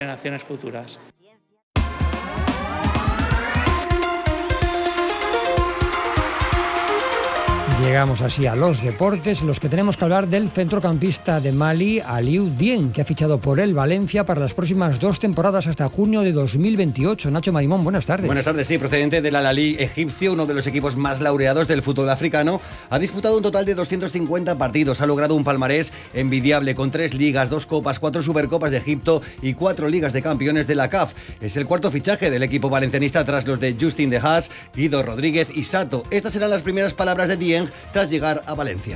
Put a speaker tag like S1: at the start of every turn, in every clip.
S1: generaciones futuras.
S2: Llegamos así a los deportes, en los que tenemos que hablar del centrocampista de Mali, Aliou Dieng, que ha fichado por el Valencia para las próximas 2 temporadas hasta junio de 2028. Nacho Marimón, buenas tardes.
S3: Buenas tardes, sí, procedente del Al-Ahly egipcio, uno de los equipos más laureados del fútbol africano, ha disputado un total de 250 partidos, ha logrado un palmarés envidiable con 3 ligas, 2 copas, 4 supercopas de Egipto y 4 ligas de campeones de la CAF. Es el cuarto fichaje del equipo valencianista tras los de Justin De Haas, Guido Rodríguez y Sato. Estas serán las primeras palabras de Dieng tras llegar a Valencia.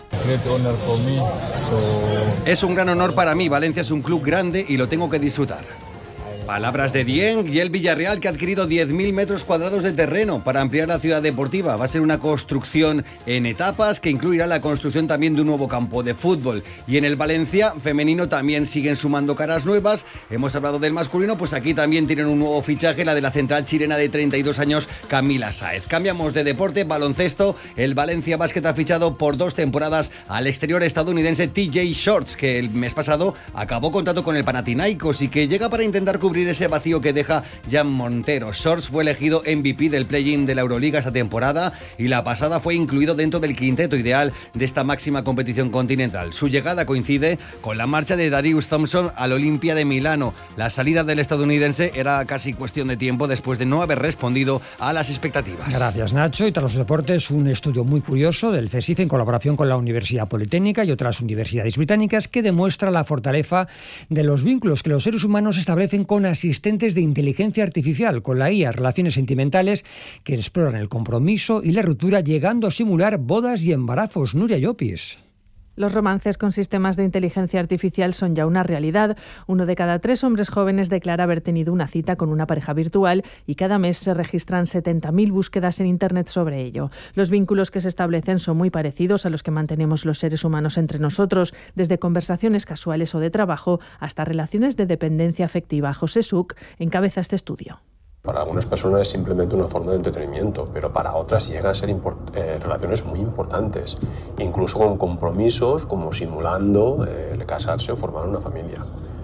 S3: Es un gran honor para mí. Valencia es un club grande y lo tengo que disfrutar. Palabras de Dieng y el Villarreal, que ha adquirido 10.000 metros cuadrados de terreno para ampliar la ciudad deportiva. Va a ser una construcción en etapas que incluirá la construcción también de un nuevo campo de fútbol. Y en el Valencia femenino también siguen sumando caras nuevas. Hemos hablado del masculino, pues aquí también tienen un nuevo fichaje, la de la central chilena de 32 años, Camila Sáez. Cambiamos de deporte, baloncesto. El Valencia Basket ha fichado por 2 temporadas al exterior estadounidense TJ Shorts, que el mes pasado acabó contrato con el Panathinaikos y que llega para intentar cubrir ese vacío que deja Jan Montero. Shorts fue elegido MVP del play-in de la Euroliga esta temporada y la pasada fue incluido dentro del quinteto ideal de esta máxima competición continental. Su llegada coincide con la marcha de Darius Thompson al Olimpia de Milano. La salida del estadounidense era casi cuestión de tiempo después de no haber respondido a las expectativas.
S2: Gracias, Nacho. Y tras los deportes, un estudio muy curioso del CSIC en colaboración con la Universidad Politécnica y otras universidades británicas que demuestra la fortaleza de los vínculos que los seres humanos establecen con asistentes de inteligencia artificial, con la IA, relaciones sentimentales que exploran el compromiso y la ruptura, llegando a simular bodas y embarazos. Nuria Llopis.
S4: Los romances con sistemas de inteligencia artificial son ya una realidad. 1 de cada 3 hombres jóvenes declara haber tenido una cita con una pareja virtual y cada mes se registran 70.000 búsquedas en Internet sobre ello. Los vínculos que se establecen son muy parecidos a los que mantenemos los seres humanos entre nosotros, desde conversaciones casuales o de trabajo hasta relaciones de dependencia afectiva. José Suc encabeza este estudio.
S5: Para algunas personas es simplemente una forma de entretenimiento, pero para otras llegan a ser relaciones muy importantes, incluso con compromisos como simulando el casarse o formar una familia.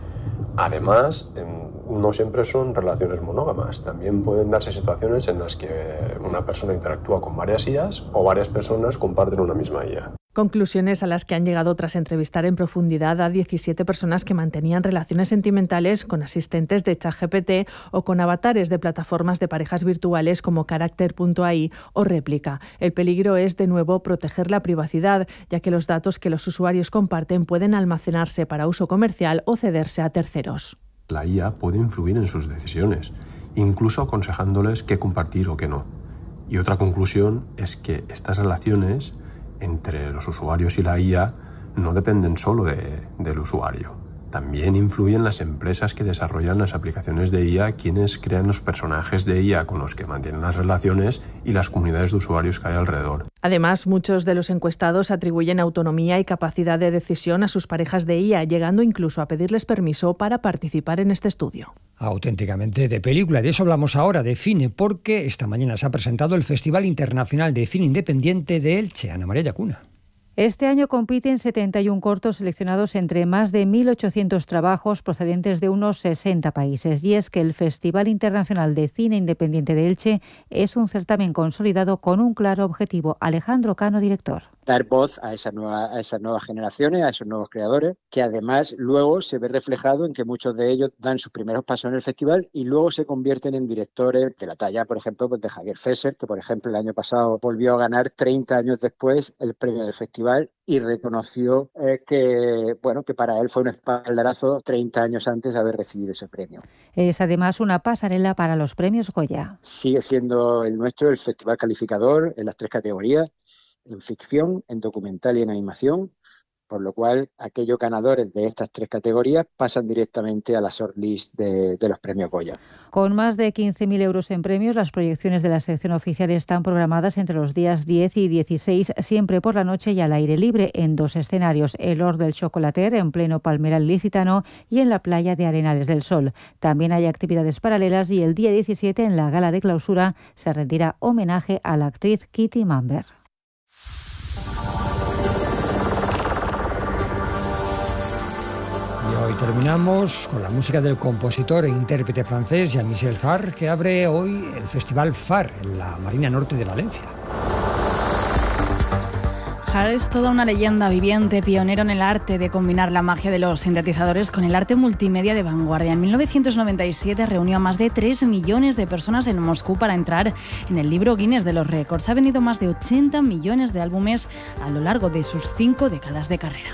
S5: Además, no siempre son relaciones monógamas, también pueden darse situaciones en las que una persona interactúa con varias IAs o varias personas comparten una misma IA.
S4: Conclusiones a las que han llegado tras entrevistar en profundidad a 17 personas que mantenían relaciones sentimentales con asistentes de ChatGPT o con avatares de plataformas de parejas virtuales como Character.ai o Réplica. El peligro es, de nuevo, proteger la privacidad, ya que los datos que los usuarios comparten pueden almacenarse para uso comercial o cederse a terceros.
S5: La IA puede influir en sus decisiones, incluso aconsejándoles qué compartir o qué no. Y otra conclusión es que estas relaciones entre los usuarios y la IA no dependen solo del usuario. También influyen las empresas que desarrollan las aplicaciones de IA, quienes crean los personajes de IA con los que mantienen las relaciones y las comunidades de usuarios que hay alrededor.
S4: Además, muchos de los encuestados atribuyen autonomía y capacidad de decisión a sus parejas de IA, llegando incluso a pedirles permiso para participar en este estudio.
S2: Auténticamente de película. De eso hablamos ahora, de cine, porque esta mañana se ha presentado el Festival Internacional de Cine Independiente de Elche. Ana María Llacuna.
S6: Este año compiten 71 cortos seleccionados entre más de 1.800 trabajos procedentes de unos 60 países. Y es que el Festival Internacional de Cine Independiente de Elche es un certamen consolidado con un claro objetivo. Alejandro Cano, director.
S7: Dar voz a esas nuevas generaciones, a esos nuevos creadores, que además luego se ve reflejado en que muchos de ellos dan sus primeros pasos en el festival y luego se convierten en directores de la talla, por ejemplo, pues de Javier Fesser, que por ejemplo el año pasado volvió a ganar 30 años después el premio del festival y reconoció que para él fue un espaldarazo 30 años antes de haber recibido ese premio.
S6: Es además una pasarela para los premios Goya.
S7: Sigue siendo el nuestro el festival calificador en las 3 categorías, en ficción, en documental y en animación, por lo cual aquellos ganadores de estas 3 categorías pasan directamente a la shortlist de los premios Goya.
S6: Con más de 15.000 euros en premios, las proyecciones de la sección oficial están programadas entre los días 10 y 16, siempre por la noche y al aire libre, en 2 escenarios, el Hort del Chocolater, en pleno Palmeral Licitano, y en la playa de Arenales del Sol. También hay actividades paralelas y el día 17, en la gala de clausura, se rendirá homenaje a la actriz Kitty Mamber.
S2: Hoy terminamos con la música del compositor e intérprete francés Jean-Michel Jarre, que abre hoy el Festival Far en la Marina Norte de Valencia.
S1: Jarre es toda una leyenda viviente, pionero en el arte de combinar la magia de los sintetizadores con el arte multimedia de vanguardia. En 1997 reunió a más de 3 millones de personas en Moscú para entrar en el libro Guinness de los récords. Ha vendido más de 80 millones de álbumes a lo largo de sus 5 décadas de carrera.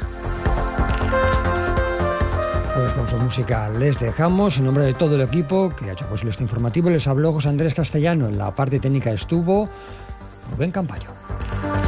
S2: Pues con su música les dejamos. En nombre de todo el equipo que ha hecho posible este informativo, les habló José Andrés Castellano. En la parte técnica estuvo Rubén Campayo.